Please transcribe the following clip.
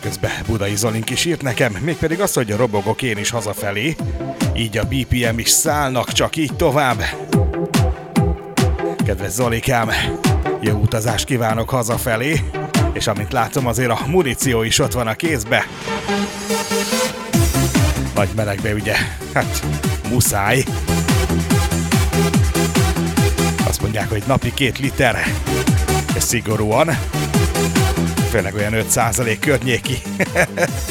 Közben Budai Zolink is írt nekem, mégpedig azt, hogy robogok én is hazafelé, így a BPM is szállnak, csak így tovább. Kedves Zolikám, jó utazást kívánok hazafelé, és amint látom, azért a muníció is ott van a kézbe. Nagy melegbe ugye, hát muszáj. Azt mondják, hogy napi 2 liter, és szigorúan, főleg olyan 5% környéki.